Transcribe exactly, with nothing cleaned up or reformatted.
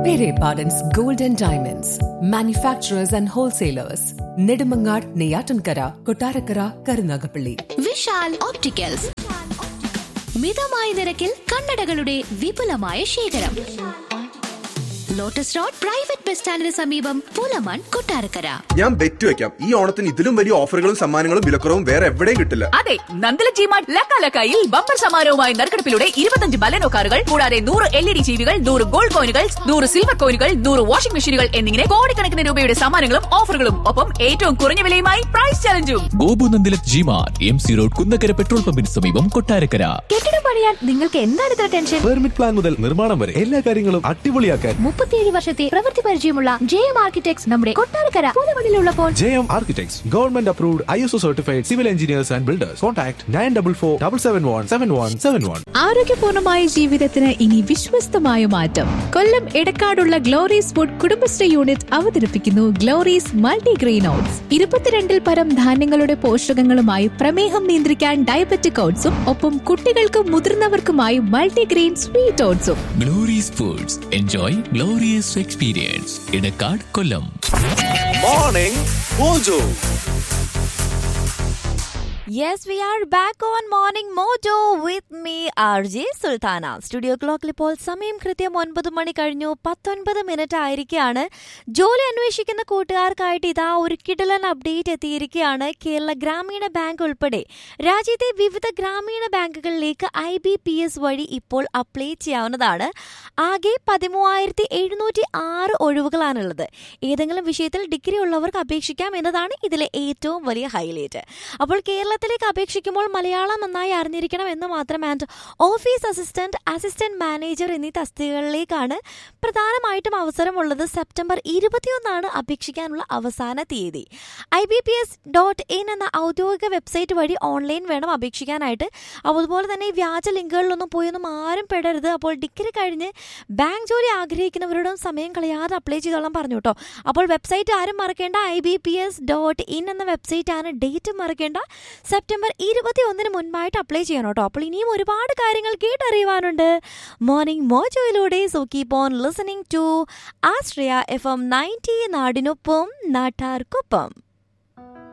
Pere Pardon's Gold and Diamonds, manufacturers and wholesalers. Nedumangad, Neyatankara, Kottarakara, Karunagapalli. Vishal opticals മിതമായ നിരക്കിൽ കണ്ണടകളുടെ വിപുലമായ ശേഖരം. ലോട്ടസ് റോഡ് പ്രൈവറ്റ് ബസ് സ്റ്റാൻഡിന് സമീപം പൂലമൺ, കൊട്ടാരക്കര. ഞാൻ ബെറ്റ് വെക്കാം, ഈ ഓണത്തിന് ഇതിലും വലിയ ഓഫറുകളും സമ്മാനങ്ങളും വിലക്കുറവും വേറെ എവിടെയും കിട്ടില്ല. അതെ, നന്ദല ജിമാർട്ട് ലക്കാലക്കായിൽ ബമ്പർ സമാരവുമായി നറുക്കെടുപ്പിലൂടെ ഇരുപത്തഞ്ച് ബലനോ കാറുകൾ കൂടാതെ നൂറ് എൽ ഇ ഡി ടിവികൾ, നൂറ് ഗോൾഡ് കോയിനുകൾ, നൂറ് സിൽവർ കോയിനുകൾ, നൂറ് വാഷിംഗ് മെഷീനുകൾ എന്നിങ്ങനെ കോടിക്കണക്കിന് രൂപയുടെ സമ്മാനങ്ങളും ഓഫറുകളും ഒപ്പം ഏറ്റവും കുറഞ്ഞ വിലയുമായി price ചലഞ്ചും. Gopu Nandilath G-Mart, M C road, Kunnakkara petrol പമ്പിന് സമീപം, കൊട്ടാരക്കര. കെട്ടിടം പണിയാൻ നിങ്ങൾക്ക് എന്താണ് ഇത്ര ടെൻഷൻ? പെർമിറ്റ് പ്ലാൻ മുതൽ നിർമ്മാണം വരെ എല്ലാ കാര്യങ്ങളും അടിപൊളിയാക്കാൻ മുപ്പത്തിയേഴ് വർഷത്തെ പ്രവൃത്തി പരിചയമുള്ള ജെ എം ആർക്കിടെക്ട്സ് നമ്മുടെ Kottarakkara പൂലമണിലുള്ളപ്പോൾ J M architects government approved I S O certified civil engineers and builders. Contact nine double four double seven one seven one seven one. ആരോഗ്യപൂർണമായ ജീവിതത്തിന് ഇനി വിശ്വസ്തമായ മാറ്റം. കൊല്ലം എടക്കാടുള്ള ഗ്ലോറീസ് ഫുഡ് കുടുംബശ്രീ യൂണിറ്റ് അവതരിപ്പിക്കുന്നു ഗ്ലോറീസ് മൾട്ടിഗ്രെയിൻ ഓട്സ്. ഇരുപത്തിരണ്ടിൽ പരം ധാന്യങ്ങളുടെ പോഷകങ്ങളുമായി പ്രമേഹം നിയന്ത്രിക്കാൻ diabetic ഓട്സും ഒപ്പം കുട്ടികൾക്കും മുതിർന്നവർക്കുമായി multigrain sweet ഓട്സും. Glory's foods, enjoy glorious experience. Edakkad, Kollam. Morning mojo. Yes, we are back on Morning Mojo with me, R J Sultana. Studio ക്ലോക്കിൽ ഇപ്പോൾ സമയം കൃത്യം ഒൻപത് മണി കഴിഞ്ഞു പത്തൊൻപത് മിനിറ്റ് ആയിരിക്കുകയാണ്. ജോലി അന്വേഷിക്കുന്ന കൂട്ടുകാർക്കായിട്ട് ഇതാ ഒരു കിടിലൻ അപ്ഡേറ്റ് എത്തിയിരിക്കുകയാണ്. കേരള ഗ്രാമീണ ബാങ്ക് ഉൾപ്പെടെ രാജ്യത്തെ വിവിധ ഗ്രാമീണ ബാങ്കുകളിലേക്ക് ഐ ബി പി എസ് വഴി ഇപ്പോൾ അപ്ലൈ ചെയ്യാവുന്നതാണ്. ആകെ പതിമൂവായിരത്തി എഴുന്നൂറ്റി ആറ് ഒഴിവുകളാണുള്ളത്. ഏതെങ്കിലും വിഷയത്തിൽ ഡിഗ്രി ഉള്ളവർക്ക് അപേക്ഷിക്കാം എന്നതാണ് ഇതിലെ ഏറ്റവും വലിയ ഹൈലൈറ്റ്. അപ്പോൾ കേരളത്തിൽ ിലേക്ക് അപേക്ഷിക്കുമ്പോൾ മലയാളം നന്നായി അറിഞ്ഞിരിക്കണം എന്ന് മാത്രം. And office assistant, assistant manager എന്നീ തസ്തികകളിലേക്കാണ് പ്രധാനമായിട്ടും അവസരമുള്ളത്. സെപ്റ്റംബർ ഇരുപത്തിയൊന്നാണ് അപേക്ഷിക്കാനുള്ള അവസാന തീയതി. I B P S dot in എന്ന ഔദ്യോഗിക വെബ്സൈറ്റ് വഴി ഓൺലൈൻ വേണം അപേക്ഷിക്കാനായിട്ട്. അതുപോലെ തന്നെ ഈ വ്യാജ ലിങ്കുകളിലൊന്നും പോയൊന്നും ആരും പെടരുത്. അപ്പോൾ ഡിഗ്രി കഴിഞ്ഞ് ബാങ്ക് ജോലി ആഗ്രഹിക്കുന്നവരോടും സമയം കളയാതെ അപ്ലൈ ചെയ്തോളാം പറഞ്ഞു കേട്ടോ. അപ്പോൾ വെബ്സൈറ്റ് ആരും മറക്കേണ്ട, I B P S dot in എന്ന വെബ്സൈറ്റ് ആണ്. ഡേറ്റ് മറക്കേണ്ട, സെപ്റ്റംബർ ഇരുപത്തി ഒന്നിന് മുൻപായിട്ട് അപ്ലൈ ചെയ്യണം കേട്ടോ. അപ്പോൾ ഇനിയും ഒരുപാട് കാര്യങ്ങൾ കേട്ടറിയുവാനുണ്ട് morning മോജോയിലൂടെ. So keep on listening to Ashraya F M ninety, നാടിനൊപ്പം നാട്ടാർക്കൊപ്പം.